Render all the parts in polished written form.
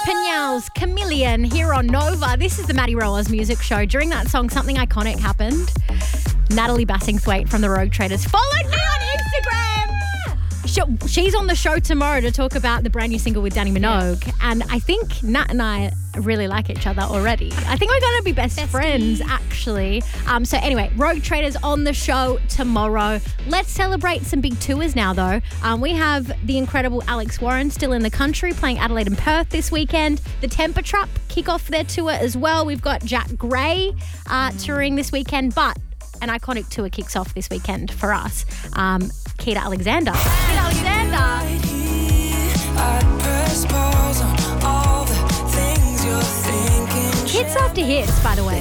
Panyals, Chameleon here on Nova. This is the Maddie Rowers music show. During that song, something iconic happened. Natalie Bassingthwaite from the Rogue Traders followed me on Instagram. She's on the show tomorrow to talk about the brand new single with Danny Minogue. And I think Nat and I really like each other already. I think we're going to be best friends, actually. So anyway, Rogue Traders on the show tomorrow. Let's celebrate some big tours now, though. We have the incredible Alex Warren still in the country, playing Adelaide and Perth this weekend. The Temper Trap kick off their tour as well. We've got Jack Gray touring this weekend, but an iconic tour kicks off this weekend for us. Keita Alexander. Keita Alexander. Hits after hits, by the way.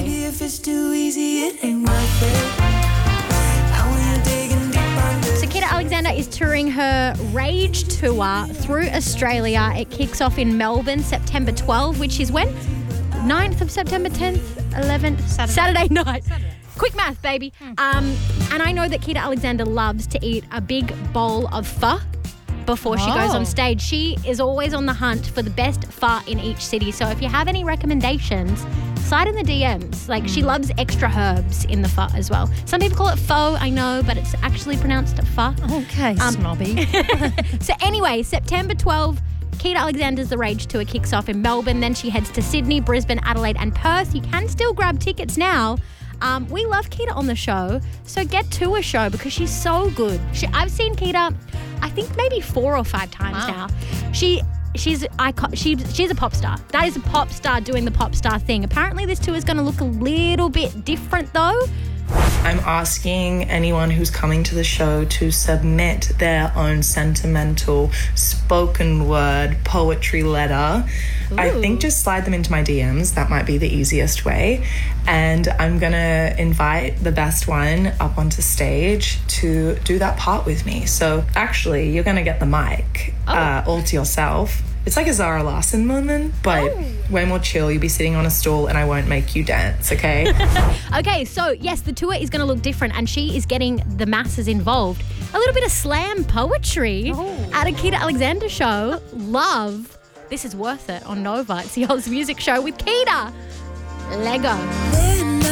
So Keita Alexander is touring her Rage tour through Australia. It kicks off in Melbourne, September 12th, which is when? 9th of September, 10th, 11th? Saturday night. Quick math, baby. And I know that Keita Alexander loves to eat a big bowl of pho before she goes on stage. She is always on the hunt for the best pho in each city. So if you have any recommendations, slide in the DMs. Like, she loves extra herbs in the pho as well. Some people call it pho, I know, but it's actually pronounced pho. Okay, snobby. So anyway, September 12th, Keita Alexander's The Rage Tour kicks off in Melbourne. Then she heads to Sydney, Brisbane, Adelaide and Perth. You can still grab tickets now. We love Keita on the show, so get to a show because she's so good. I've seen Keita, I think maybe 4 or 5 times now. She's a pop star. That is a pop star doing the pop star thing. Apparently this tour is going to look a little bit different though. I'm asking anyone who's coming to the show to submit their own sentimental spoken word poetry letter. Ooh. I think just slide them into my DMs. That might be the easiest way. And I'm going to invite the best one up onto stage to do that part with me. So actually, you're going to get the mic all to yourself. It's like a Zara Larsson moment, but way more chill. You'll be sitting on a stool and I won't make you dance, okay? Okay, so yes, the tour is going to look different and she is getting the masses involved. A little bit of slam poetry at a Keita Alexander show. Love. This is Worth It on Nova. It's the Oz Music Show with Keita. Lego.